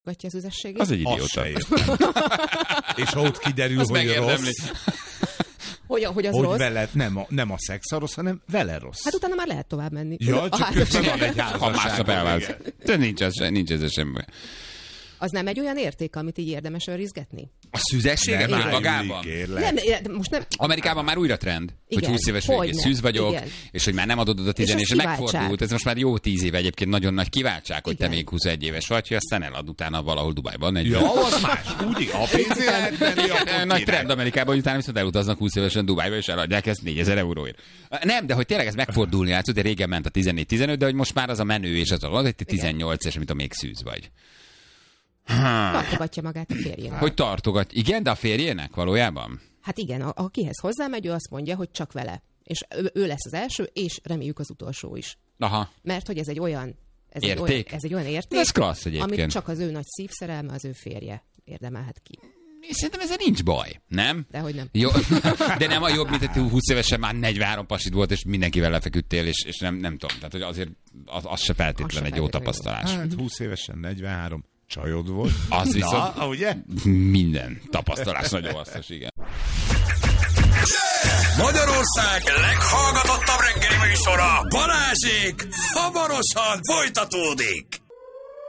az üzességét. Az egy idióta. És ha ott kiderül, hogy rossz. Hogy az rossz? Vele, nem a szex a rossz, hanem vele rossz. Hát utána már lehet tovább menni. Ja, csak közben van egy ha másnap elválsz. De nincs ez semmi. Az nem egy olyan érték, amit így érdemes őrizgetni? A szüzességet magában? Nem, most nem. Amerikában már újra trend, igen, hogy 20 éves végig szűz vagyok, igen. És hogy már nem adod a 10 és megfordult. Ez most már jó 10 éve egyébként nagyon nagy kiváltság, hogy igen. Te még 21 éves vagy, hogy aztán elad utána valahol Dubájban. Ja, az más. Úgy, a pénzé lehet menni, nagy trend Amerikában, hogy utána viszont elutaznak 20 évesen Dubájba, és eladják ezt 4000 euróért. Nem, de hogy tényleg ez megfordulni látszott, de régen ment a 14-15, de hogy most már az a menő, és az hogy te 18 és amit a még szűz vagy. Tartogatja magát a férjének. Hogy tartogat? Igen, de a férjének valójában? Hát igen, akihez hozzámegy, ő azt mondja, hogy csak vele. És ő lesz az első, és reméljük az utolsó is. Aha. Mert hogy ez egy olyan érték. Ez egy olyan érték, ez klassz egyébként. Amit csak az ő nagy szívszerelme, az ő férje érdemelhet ki. És szerintem ezzel nincs baj, nem? Dehogy nem. Jó, de nem a jobb, mint hogy 20 évesen már 43 pasid volt, és mindenkivel lefeküdtél, és nem tudom. Tehát, hogy azért az se feltétlen egy jó tapasztalás. Hát 20 évesen 43 csajod volt. Az viszont ugye? Minden tapasztalás nagyon hasznos, igen. Magyarország leghallgatottabb reggeli műsora, Balázsék hamarosan folytatódik.